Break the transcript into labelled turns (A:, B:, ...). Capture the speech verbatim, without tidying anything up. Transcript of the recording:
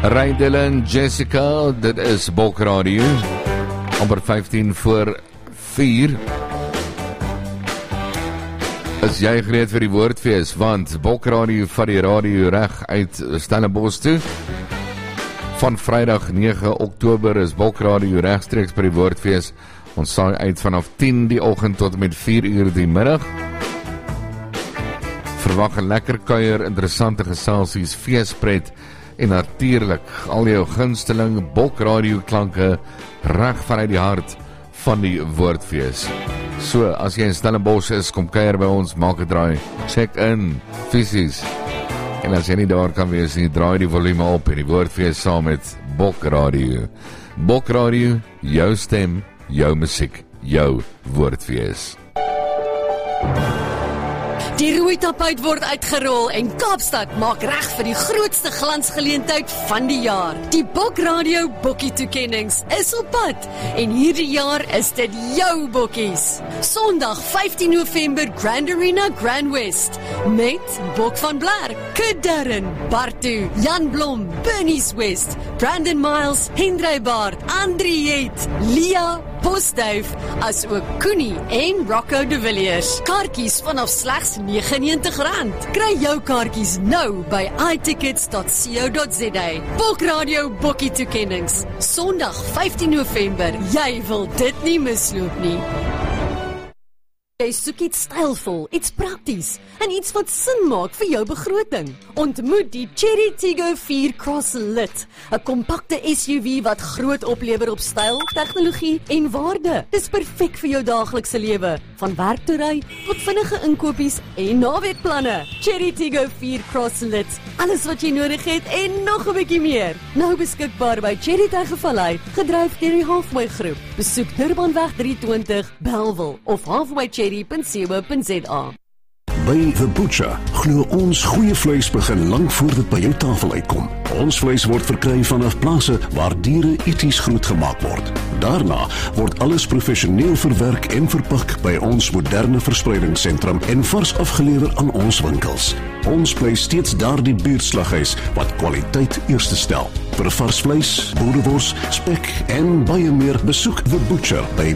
A: Ray Dillon, Jessica, dit is Bok Radio, amper vyftien voor vier. Is jy gereed vir die woordfees, want Bok Radio vat die radio reg uit Stellenbosch toe. Van Vrydag nege Oktober is Bok Radio regstreeks by die woordfees. Ons saai uit vanaf tien die oggend tot met vier uur die middag. Verwag 'n lekker kuier, interessante geselsies, feespret en natuurlik al jou gunsteling Bok Radio klanke reg vanuit die hart van die woordfees. So, as jy in Stellenbosch is, kom kuier by ons, maak 'n draai, check in, fisies. En as jy nie daar kan wees nie, draai die volume op en die woordfees saam met Bok Radio. Bok Radio, jou stem, jou musiek, jou woordfees.
B: Die rooi tapuit word uitgerol en Kaapstad maak reg vir die grootste glansgeleentheid van die jaar. Die Bok Radio Bokkie toekennings is op pad en hierdie jaar is dit jou bokkies. Sondag vyftien November Grand Arena Grand West met Bok van Blerk, Kid Darren, Bartu, Jan Blom, Bernice West, Brandon Miles, Hendrey Baard, Andriet, Lia, Postduif, as ook Koenie en Rocco de Villiers. Kaartjies vanaf slegs negenennegentig rand. Kry jou kaartjies nou by i tickets dot co dot za. Bok Radio Bokkie toekennings. Sondag vyftien November. Jy wil dit nie misloop nie. Jy soek iets stylvol, iets prakties en iets wat sin maak vir jou begroting. Ontmoet die Chery Tiggo vier Cross Lit, 'n kompakte S U V wat groot oplewer op styl, tegnologie en waarde. Dis perfek vir jou daaglikse lewe, van werk toe ry tot vinnige inkopies en naweekplanne. Chery Tiggo vier Cross Lit, alles wat jy nodig het en nog 'n bietjie meer. Nou beskikbaar by Chery Tegevallei, gedryf deur die Halfway Groep. Besoek Durbanweg drie twintig, Bellville of halfway cherry dot co dot za.
C: By The Butcher glo ons goeie vleis begin lank voor dit by jou tafel uitkom. Ons vleis word verkry vanaf plase waar diere eties grootgemaak word. Daarna word alles professioneel verwerk en verpak by ons moderne verspreidingssentrum en vars afgelewer aan ons winkels. Ons bly steeds daardie buurtslaghuis wat kwaliteit eerste stel. Vir vars vleis, boerewors, spek en baie meer, besoek The Butcher by